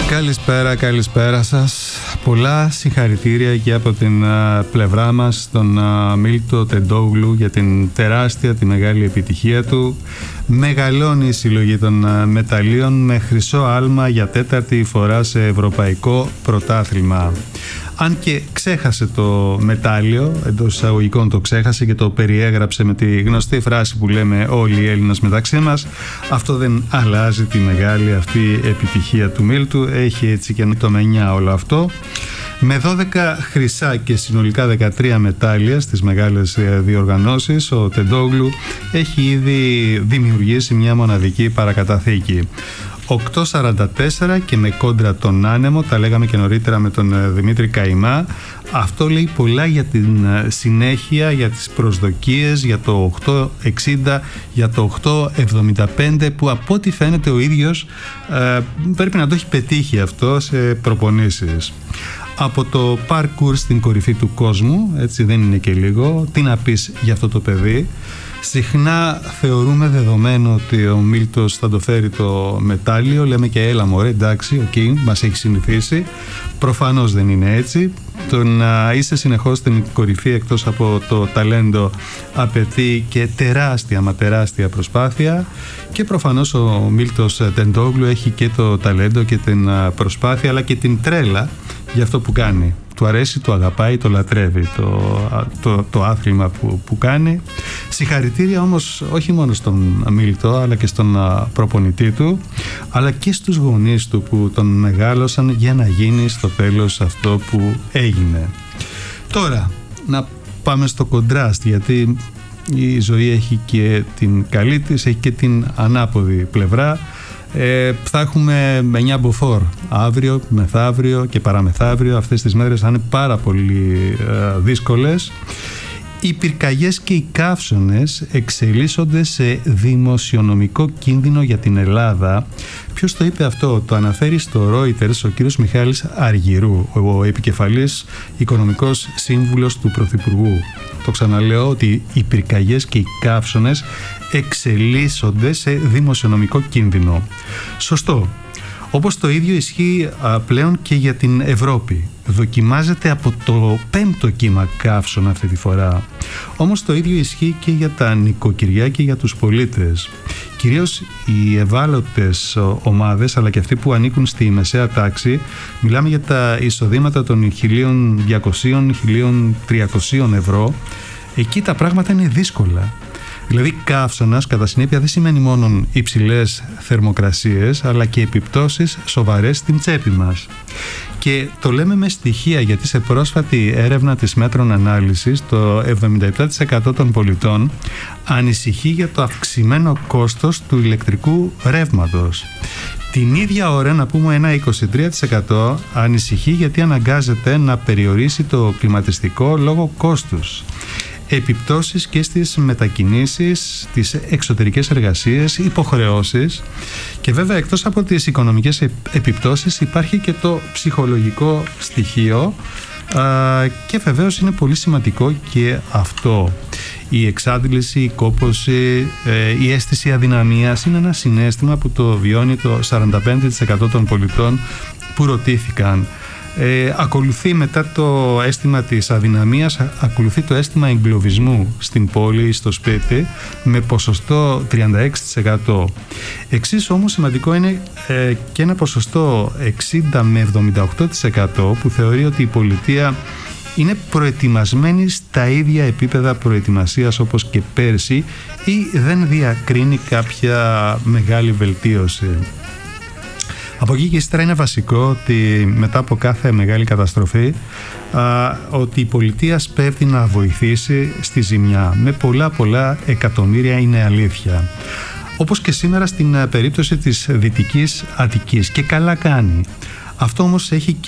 Καλησπέρα σας. Πολλά συγχαρητήρια και από την πλευρά μας στον Μίλτο Τεντόγλου για την τεράστια, τη μεγάλη επιτυχία του. Μεγαλώνει η συλλογή των μεταλλίων με χρυσό άλμα για τέταρτη φορά σε ευρωπαϊκό πρωτάθλημα. Αν και ξέχασε το μετάλλιο, εντός εισαγωγικών το ξέχασε και το περιέγραψε με τη γνωστή φράση που λέμε όλοι οι Έλληνες μεταξύ μας, αυτό δεν αλλάζει τη μεγάλη αυτή επιτυχία του Μίλτου. Έχει έτσι και το με 9 όλο αυτό. Με 12 χρυσά και συνολικά 13 μετάλλια στις μεγάλες διοργανώσεις, ο Τεντόγλου έχει ήδη δημιουργήσει μια μοναδική παρακαταθήκη. 8.44 και με κόντρα τον άνεμο, τα λέγαμε και νωρίτερα με τον Δημήτρη Καϊμά. Αυτό λέει πολλά για την συνέχεια, για τις προσδοκίες, για το 8.60, για το 8.75 που από ό,τι φαίνεται ο ίδιος πρέπει να το έχει πετύχει αυτό σε προπονήσεις. Από το parkour στην κορυφή του κόσμου, έτσι δεν είναι και λίγο, τι να πεις για αυτό το παιδί. Συχνά θεωρούμε δεδομένο ότι ο Μίλτος θα το φέρει το μετάλλιο. Λέμε και έλα μωρέ, εντάξει, μας έχει συνηθίσει. Προφανώς δεν είναι έτσι. Το να είσαι συνεχώς στην κορυφή εκτός από το ταλέντο απαιτεί και τεράστια προσπάθεια. Και προφανώς ο Μίλτος Τεντόγλου έχει και το ταλέντο και την προσπάθεια αλλά και την τρέλα για αυτό που κάνει. Του αρέσει, το αγαπάει, το λατρεύει το άθλημα που κάνει. Συγχαρητήρια όμως όχι μόνο στον Μίλτο αλλά και στον προπονητή του, αλλά και στους γονείς του που τον μεγάλωσαν για να γίνει στο τέλος αυτό που έγινε. Τώρα να πάμε στο κοντράστ, γιατί η ζωή έχει και την καλή της, έχει και την ανάποδη πλευρά. Θα έχουμε 9 μποφόρ αύριο, μεθαύριο και παραμεθαύριο. Αυτές τις μέρες θα είναι πάρα πολύ δύσκολες. Οι πυρκαγιές και οι καύσωνες εξελίσσονται σε δημοσιονομικό κίνδυνο για την Ελλάδα. Ποιος το είπε αυτό? Το αναφέρει στο Reuters ο κύριος Μιχάλης Αργυρού, ο επικεφαλής οικονομικός σύμβουλος του Πρωθυπουργού. Το ξαναλέω ότι οι πυρκαγιές και οι καύσωνες εξελίσσονται σε δημοσιονομικό κίνδυνο. Σωστό. Όπως το ίδιο ισχύει πλέον και για την Ευρώπη. Δοκιμάζεται από το 5ο κύμα καύσωνα αυτή τη φορά. Όμως το ίδιο ισχύει και για τα νοικοκυριά και για τους πολίτες. Κυρίως οι ευάλωτες ομάδες αλλά και αυτοί που ανήκουν στη μεσαία τάξη, μιλάμε για τα εισοδήματα των 1.200-1.300 ευρώ. Εκεί τα πράγματα είναι δύσκολα. Δηλαδή καύσωνας κατά συνέπεια δεν σημαίνει μόνο υψηλές θερμοκρασίες αλλά και επιπτώσεις σοβαρές στην τσέπη μας. Και το λέμε με στοιχεία γιατί σε πρόσφατη έρευνα της Μέτρων Ανάλυσης το 77% των πολιτών ανησυχεί για το αυξημένο κόστος του ηλεκτρικού ρεύματος. Την ίδια ώρα να πούμε ένα 23% ανησυχεί γιατί αναγκάζεται να περιορίσει το κλιματιστικό λόγω κόστους. Επιπτώσεις και στις μετακινήσεις, τις εξωτερικές εργασίες, υποχρεώσεις και βέβαια εκτός από τις οικονομικές επιπτώσεις υπάρχει και το ψυχολογικό στοιχείο και βεβαίως είναι πολύ σημαντικό και αυτό. Η εξάντληση, η κόπωση, η αίσθηση αδυναμίας είναι ένα συναίσθημα που το βιώνει το 45% των πολιτών που ρωτήθηκαν. Ακολουθεί μετά το αίσθημα της αδυναμίας, ακολουθεί το αίσθημα εγκλωβισμού στην πόλη ή στο σπίτι με ποσοστό 36%. Εξίσου όμως σημαντικό είναι και ένα ποσοστό 60 με 78% που θεωρεί ότι η πολιτεία είναι προετοιμασμένη στα ίδια επίπεδα προετοιμασίας όπως και πέρσι ή δεν διακρίνει κάποια μεγάλη βελτίωση. Από εκεί και ύστερα είναι βασικό ότι μετά από κάθε μεγάλη καταστροφή ότι η πολιτεία σπέβδει να βοηθήσει στη ζημιά. Με πολλά εκατομμύρια είναι αλήθεια. Όπως και σήμερα στην περίπτωση της Δυτικής Αττικής και καλά κάνει. Αυτό όμως έχει και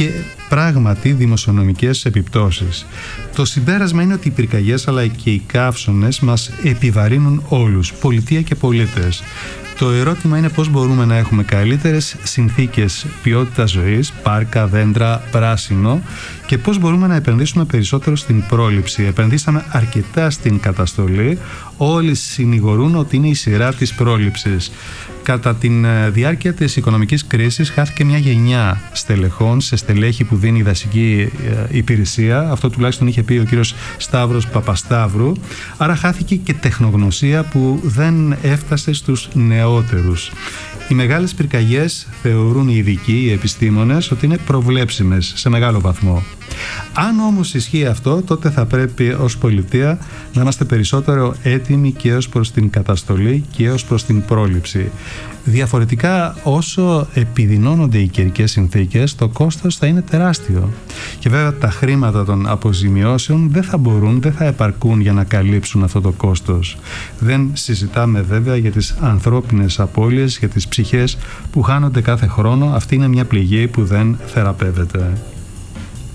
πράγματι δημοσιονομικές επιπτώσεις. Το συμπέρασμα είναι ότι οι πυρκαγιές αλλά και οι καύσονες μας επιβαρύνουν όλους, πολιτεία και πολίτες. Το ερώτημα είναι πώς μπορούμε να έχουμε καλύτερες συνθήκες ποιότητας ζωής, πάρκα, δέντρα, πράσινο, και πώς μπορούμε να επενδύσουμε περισσότερο στην πρόληψη. Επενδύσαμε αρκετά στην καταστολή, όλοι συνηγορούν ότι είναι η σειρά της πρόληψης. Κατά τη διάρκεια της οικονομικής κρίσης χάθηκε μια γενιά στελεχών σε στελέχη που δίνει η δασική υπηρεσία. Αυτό τουλάχιστον είχε πει ο κύριος Σταύρος Παπασταύρου. Άρα χάθηκε και τεχνογνωσία που δεν έφτασε στους νεότερους. Οι μεγάλες πυρκαγιές θεωρούν οι ειδικοί, οι επιστήμονες, ότι είναι προβλέψιμες σε μεγάλο βαθμό. Αν όμως ισχύει αυτό, τότε θα πρέπει ως πολιτεία να είμαστε περισσότερο έτοιμοι και ως προς την καταστολή και ως προς την πρόληψη. Διαφορετικά, όσο επιδεινώνονται οι καιρικές συνθήκες, το κόστος θα είναι τεράστιο. Και βέβαια τα χρήματα των αποζημιώσεων δεν θα επαρκούν για να καλύψουν αυτό το κόστος. Δεν συζητάμε βέβαια για τις ανθρώπινες απώλειες, για τις ψυχές που χάνονται κάθε χρόνο. Αυτή είναι μια πληγή που δεν θεραπεύεται.